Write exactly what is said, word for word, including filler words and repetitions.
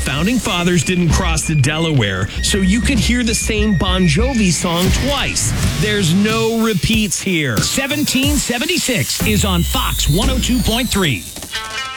Founding Fathers didn't cross the Delaware, so you could hear the same Bon Jovi song twice. There's no repeats here. seventeen seventy-six is on Fox one oh two point three.